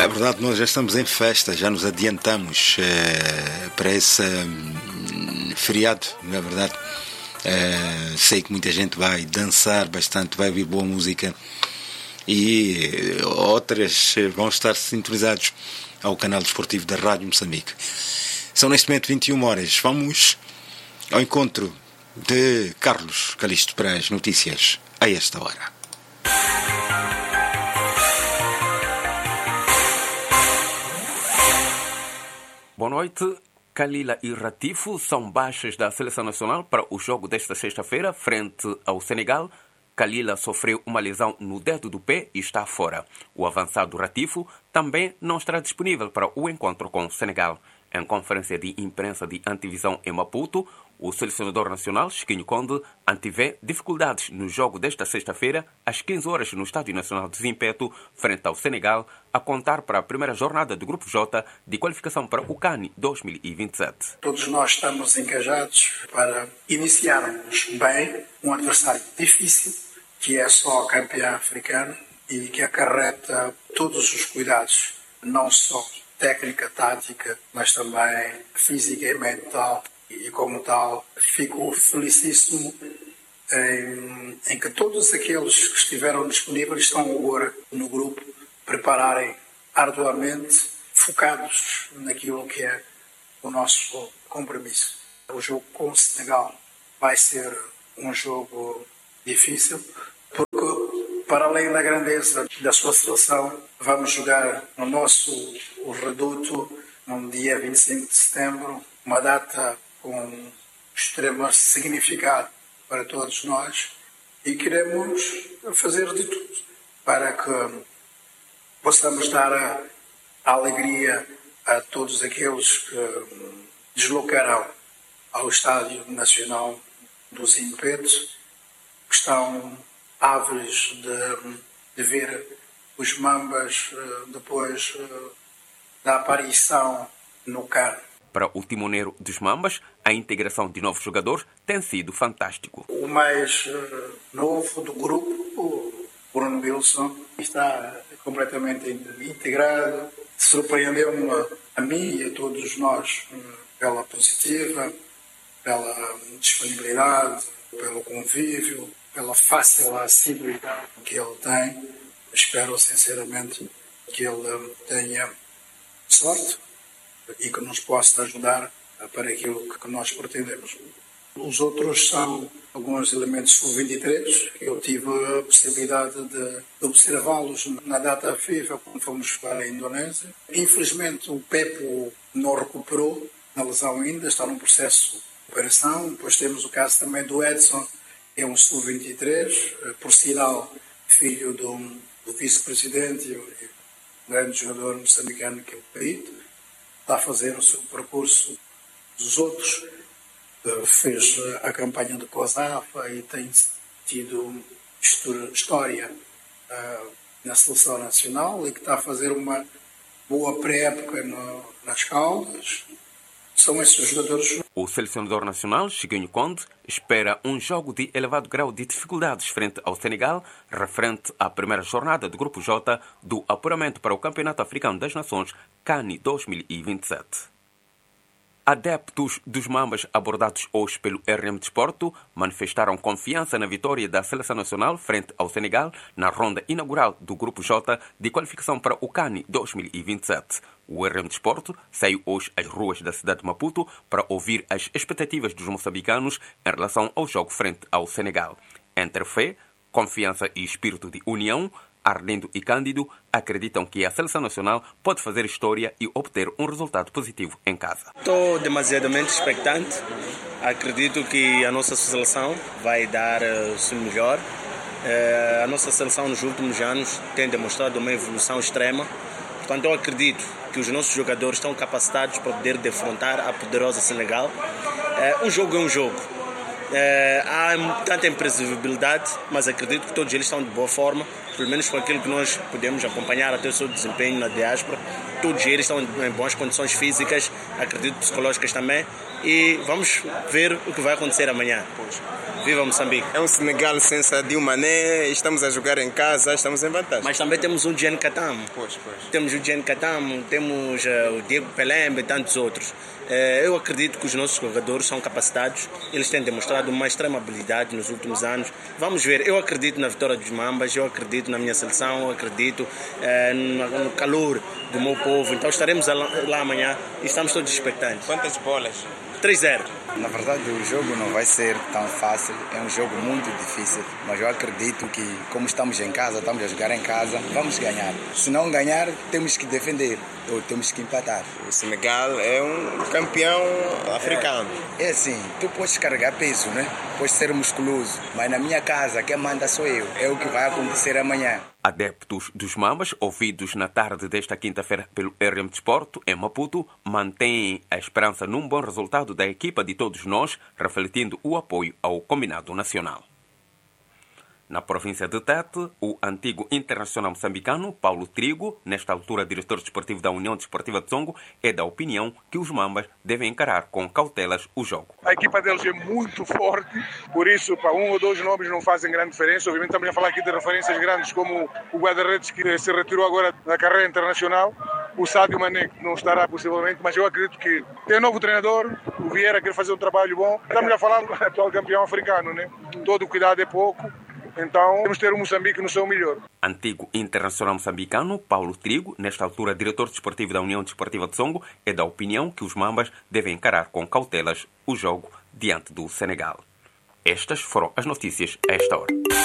É verdade, nós já estamos em festa, já nos adiantamos para esse feriado, não é verdade? Sei que muita gente vai dançar bastante, vai ouvir boa música e outras vão estar sintonizados ao canal desportivo da Rádio Moçambique. São neste momento 21 horas. Vamos ao encontro de Carlos Calisto para as notícias a esta hora. Boa noite. Kalila e Ratifo são baixas da Seleção Nacional para o jogo desta sexta-feira frente ao Senegal. Kalila sofreu uma lesão no dedo do pé e está fora. O avançado Ratifo também não estará disponível para o encontro com o Senegal. Em conferência de imprensa de antevisão em Maputo, o selecionador nacional, Chiquinho Conde, antevê dificuldades no jogo desta sexta-feira, às 15 horas no Estádio Nacional de Zimpeto, frente ao Senegal, a contar para a primeira jornada do Grupo J de qualificação para o CAN 2027. Todos nós estamos engajados para iniciarmos bem um adversário difícil, que é só campeão africano e que acarreta todos os cuidados, não só técnica, tática, mas também física e mental. E como tal, fico felicíssimo em que todos aqueles que estiveram disponíveis estão agora no grupo, prepararem arduamente, focados naquilo que é o nosso compromisso. O jogo com o Senegal vai ser um jogo difícil, porque para além da grandeza da sua seleção, vamos jogar no nosso reduto no dia 25 de setembro, uma data com extremo significado para todos nós, e queremos fazer de tudo para que possamos dar a alegria a todos aqueles que deslocarão ao Estádio Nacional do Zimpeto, que estão ávidos de ver os Mambas depois da aparição no CAN. Para o timoneiro dos Mambas, a integração de novos jogadores tem sido fantástico. O mais novo do grupo, o Bruno Wilson, está completamente integrado. Surpreendeu-me a mim e a todos nós pela positiva, pela disponibilidade, pelo convívio, pela fácil acessibilidade que ele tem. Espero sinceramente que ele tenha sorte e que nos possa ajudar para aquilo que nós pretendemos. Os outros são alguns elementos sub-23, que eu tive a possibilidade de observá-los na data FIFA, quando fomos para a Indonésia. Infelizmente o Pepo não recuperou na lesão ainda, está num processo de operação. Depois temos o caso também do Edson, que é um sub-23, por sinal filho do vice-presidente e grande jogador moçambicano, que é o Perito. Está a fazer o seu percurso. Os outros fez a campanha de COSAFA e tem tido história na seleção nacional, e que está a fazer uma boa pré-época nas Caldas. São esses os jogadores. O selecionador nacional, Chiquinho Conde, espera um jogo de elevado grau de dificuldades frente ao Senegal, referente à primeira jornada do Grupo J do apuramento para o Campeonato Africano das Nações CAN 2027. Adeptos dos Mambas abordados hoje pelo RM Desporto manifestaram confiança na vitória da Seleção Nacional frente ao Senegal na ronda inaugural do Grupo J de qualificação para o CAN 2027. O RM Desporto saiu hoje às ruas da cidade de Maputo para ouvir as expectativas dos moçambicanos em relação ao jogo frente ao Senegal. Entre fé, confiança e espírito de união, Arlindo e Cândido acreditam que a Seleção Nacional pode fazer história e obter um resultado positivo em casa. Estou demasiadamente expectante. Acredito que a nossa seleção vai dar o seu melhor. A nossa seleção nos últimos anos tem demonstrado uma evolução extrema. Portanto, eu acredito que os nossos jogadores estão capacitados para poder defrontar a poderosa Senegal. Um jogo é um jogo. Há tanta imprevisibilidade, mas acredito que todos eles estão de boa forma, pelo menos com aquilo que nós podemos acompanhar até o seu desempenho na diáspora. todos eles estão em boas condições físicas, acredito psicológicas também, e vamos ver o que vai acontecer amanhã. Viva Moçambique! É um Senegal sem Sadio Mané, estamos a jogar em casa, estamos em vantagem. Mas também temos o Dieng Katamo. Temos o Dieng Katamo, temos o Diego Pelembe e tantos outros. Eu acredito que os nossos jogadores são capacitados, eles têm demonstrado uma extrema habilidade nos últimos anos. Vamos ver, eu acredito na vitória dos Mambas, eu acredito na minha seleção, eu acredito no calor do meu povo. Então estaremos lá amanhã e estamos todos expectantes. Quantas bolas? 3-0. Na verdade, o jogo não vai ser tão fácil, é um jogo muito difícil, mas eu acredito que, como estamos em casa, estamos a jogar em casa, vamos ganhar. Se não ganhar, temos que defender ou temos que empatar. O Senegal é um campeão africano. É assim, tu podes carregar peso, né? Podes ser musculoso, mas na minha casa quem manda sou eu. É o que vai acontecer amanhã. Adeptos dos Mambas, ouvidos na tarde desta quinta-feira pelo RM Desporto, em Maputo, mantêm a esperança num bom resultado da equipa de todos nós, refletindo o apoio ao combinado nacional. Na província de Tete, o antigo internacional moçambicano Paulo Trigo, nesta altura diretor desportivo da União Desportiva de Songo, é da opinião que os Mambas devem encarar com cautelas o jogo. A equipa deles é muito forte, por isso, para um ou dois nomes não fazem grande diferença. Obviamente estamos a falar aqui de referências grandes como o guarda-redes que se retirou agora da carreira internacional, o Sadio Mané que não estará possivelmente, mas eu acredito que tem um novo treinador, o Vieira quer fazer um trabalho bom. Estamos a falar do atual campeão africano, né? Todo cuidado é pouco. Então, temos que ter o Moçambique no seu melhor. Antigo internacional moçambicano, Paulo Trigo, nesta altura diretor desportivo da União Desportiva de Songo, é da opinião que os Mambas devem encarar com cautelas o jogo diante do Senegal. Estas foram as notícias a esta hora.